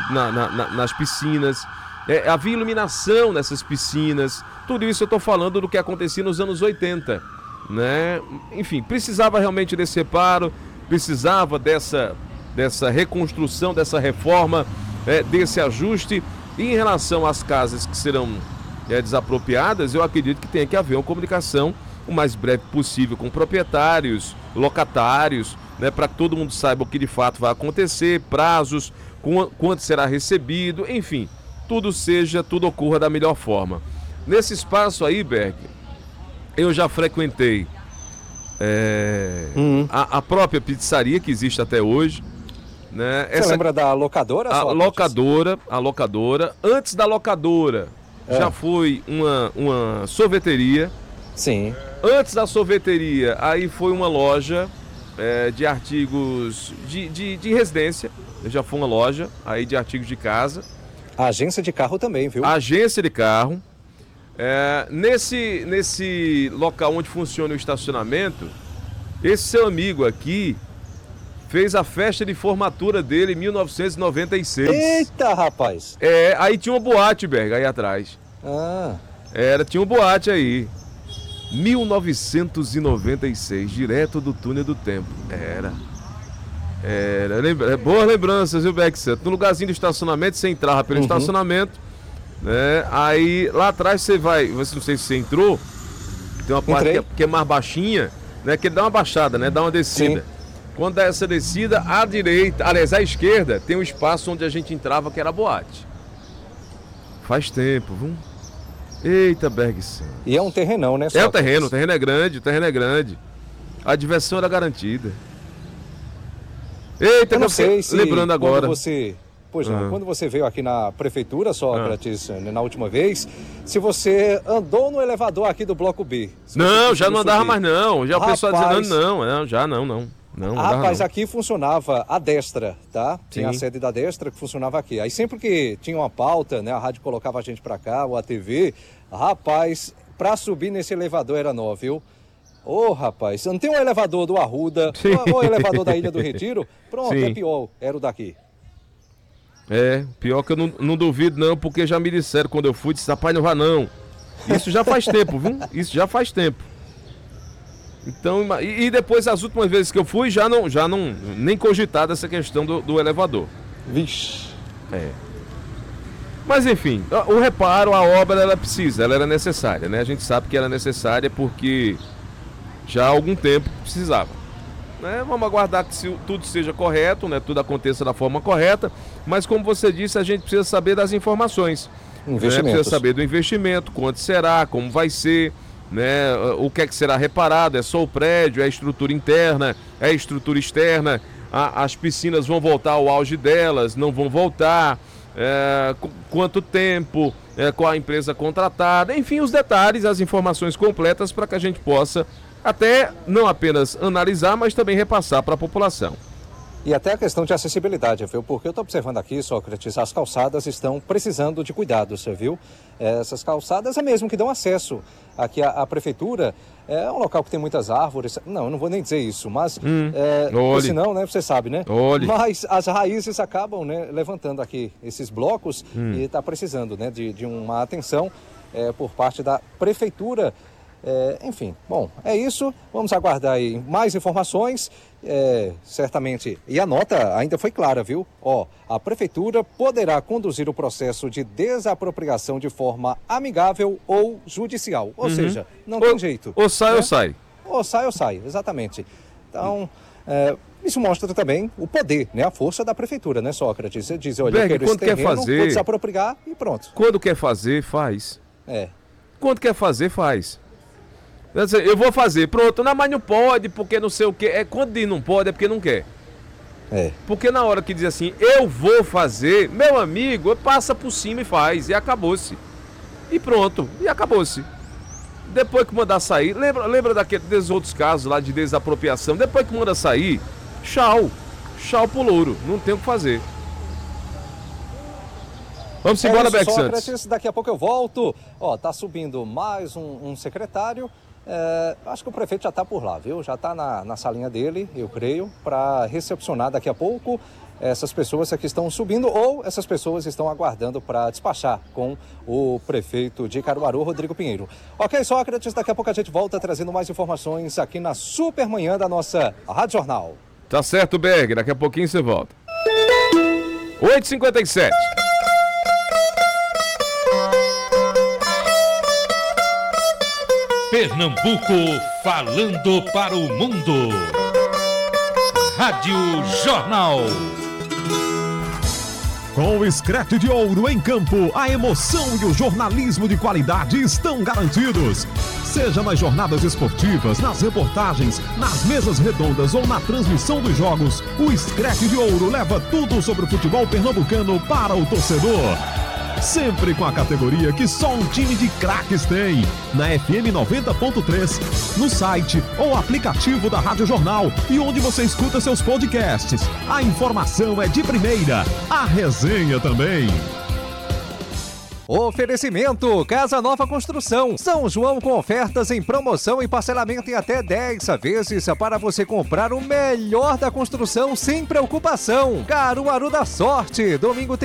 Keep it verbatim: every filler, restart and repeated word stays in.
na, na, na, nas piscinas, é, havia iluminação nessas piscinas, tudo isso eu estou falando do que acontecia nos anos oitenta, né? Enfim, precisava realmente desse reparo, precisava dessa, dessa reconstrução, dessa reforma, é, desse ajuste. E em relação às casas que serão é, desapropriadas, eu acredito que tem que haver uma comunicação o mais breve possível com proprietários, locatários, né, para que todo mundo saiba o que de fato vai acontecer, prazos, quanto será recebido, enfim, tudo seja, tudo ocorra da melhor forma. Nesse espaço aí, Berg, eu já frequentei é, uhum. a, a própria pizzaria que existe até hoje. Né? Você Essa, lembra da locadora? A locadora, a locadora. Antes da locadora, é. já foi uma, uma sorveteria. Sim. Antes da sorveteria, aí foi uma loja é, de artigos de, de, de residência. Já foi uma loja aí de artigos de casa. A agência de carro também, viu? A agência de carro. É, nesse, nesse local onde funciona o estacionamento, esse seu amigo aqui fez a festa de formatura dele em mil novecentos e noventa e seis. Eita, rapaz! É, aí tinha uma boate, Berg, aí atrás. Ah. Era, tinha uma boate aí. mil novecentos e noventa e seis, direto do túnel do tempo. Era. Era. Lembra, boas lembranças, viu, Berg Santos? No lugarzinho do estacionamento, você entrava pelo uhum. estacionamento, né? Aí lá atrás você vai, você não sei se você entrou, tem uma parte que é, que é mais baixinha, né? Que ele dá uma baixada, né? Dá uma descida. Sim. Quando dá essa descida, à direita, aliás, à esquerda, tem um espaço onde a gente entrava que era a boate. Faz tempo, viu? Eita, Berg Santos. E é um terrenão, né? É o terreno, o terreno é grande, o terreno é grande. A diversão era garantida. Eita, eu não sei se lembrando agora. Você, pois não, uhum. quando você veio aqui na prefeitura, Sócrates, uhum. na última vez, se você andou no elevador aqui do Bloco B. Não, já não andava subir. mais não. Já Rapaz, o pessoal dizendo não, não, já não, não. Não, ah, rapaz, não. aqui funcionava a Destra, tá? Tinha Sim. a sede da Destra que funcionava aqui. Aí sempre que tinha uma pauta, né, a rádio colocava a gente pra cá, ou a T V, rapaz, pra subir nesse elevador era nó, viu? Ô, oh, rapaz, não tem um elevador do Arruda, ou um elevador da Ilha do Retiro? Pronto, Sim. é pior, era o daqui. É, pior que eu não, não duvido não, porque já me disseram quando eu fui, disse, rapaz, não vá não. Isso já faz tempo, viu? Isso já faz tempo. Então, e, e depois as últimas vezes que eu fui, já não, já não, nem cogitada essa questão do, do elevador. Vixe. É. Mas enfim, o reparo, a obra, ela precisa, ela era necessária, né? A gente sabe que ela é necessária porque já há algum tempo precisava. Né? Vamos aguardar que se, tudo seja correto, né? Tudo aconteça da forma correta, mas como você disse, a gente precisa saber das informações. Né? Precisa saber do investimento, quanto será, como vai ser. Né, o que é que será reparado, é só o prédio, é a estrutura interna, é a estrutura externa, a, as piscinas vão voltar ao auge delas, não vão voltar, é, quanto tempo, é, qual a empresa contratada, enfim, os detalhes, as informações completas para que a gente possa até não apenas analisar, mas também repassar para a população. E até a questão de acessibilidade, viu? Porque eu estou observando aqui, Sócrates, as calçadas estão precisando de cuidado, você viu? Essas calçadas é mesmo que dão acesso aqui à, à prefeitura. É um local que tem muitas árvores. Não, eu não vou nem dizer isso, mas hum, é, senão, né, você sabe, né? Olhe. Mas as raízes acabam, né, levantando aqui esses blocos hum. e está precisando, né, de, de uma atenção é, por parte da prefeitura. É, enfim, bom, é isso. Vamos aguardar aí mais informações. É, certamente, e a nota ainda foi clara, viu? Ó, a prefeitura poderá conduzir o processo de desapropriação de forma amigável ou judicial. Ou uhum. seja, não ou, tem jeito. Ou sai né? ou sai. Ou sai ou sai, exatamente. Então, é, isso mostra também o poder, né? A força da prefeitura, né, Sócrates? Você diz, olha, Berg, eu quero esse terreno, quer fazer, vou desapropriar e pronto. Quando quer fazer, faz. É. Quando quer fazer, faz. Eu vou fazer, pronto, não, mas não pode, porque não sei o que. É, quando diz não pode, é porque não quer. É. Porque na hora que diz assim, eu vou fazer, meu amigo, passa por cima e faz, e acabou-se. E pronto, e acabou-se. Depois que mandar sair, lembra, lembra daqueles outros casos lá de desapropriação, depois que manda sair, tchau, tchau pro louro, não tem o que fazer. Vamos embora, é Berg Santos. Daqui a pouco eu volto. Ó, tá subindo mais um, um secretário. É, acho que o prefeito já está por lá, viu? Já está na, na salinha dele, eu creio, para recepcionar daqui a pouco essas pessoas que estão subindo ou essas pessoas estão aguardando para despachar com o prefeito de Caruaru, Rodrigo Pinheiro. Ok, Sócrates, daqui a pouco a gente volta trazendo mais informações aqui na Supermanhã da nossa Rádio Jornal. Tá certo, Berg, daqui a pouquinho você volta. oito e cinquenta e sete. Pernambuco falando para o mundo. Rádio Jornal. Com o Screte de Ouro em campo, a emoção e o jornalismo de qualidade estão garantidos. Seja nas jornadas esportivas, nas reportagens, nas mesas redondas ou na transmissão dos jogos, o Screte de Ouro leva tudo sobre o futebol pernambucano para o torcedor. Sempre com a categoria que só um time de craques tem. Na F M noventa ponto três, no site ou aplicativo da Rádio Jornal e onde você escuta seus podcasts. A informação é de primeira, a resenha também. Oferecimento Casa Nova Construção, São João com ofertas em promoção e parcelamento em até dez vezes para você comprar o melhor da construção sem preocupação. Caruaru da Sorte, domingo tem